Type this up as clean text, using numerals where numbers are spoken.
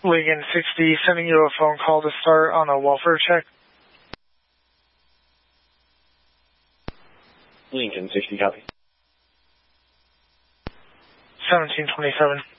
Lincoln 60, sending you a phone call to start on a welfare check. Lincoln 60, copy. 1727.